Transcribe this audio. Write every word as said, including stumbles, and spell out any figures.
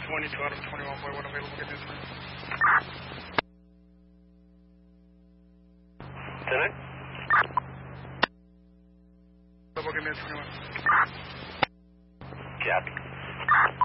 twenty-two out of twenty-one, boy, one available, get this man. Tenant? Double, get me a twenty-one. Copy.